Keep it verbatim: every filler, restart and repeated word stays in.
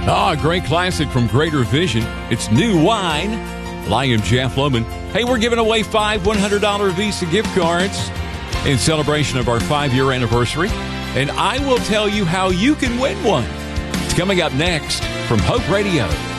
Ah, a great classic from Greater Vision. It's New Wine. Well, I am Jeff Loman. Hey, we're giving away five one hundred dollars Visa gift cards in celebration of our five-year anniversary. And I will tell you how you can win one. It's coming up next from Hope Radio.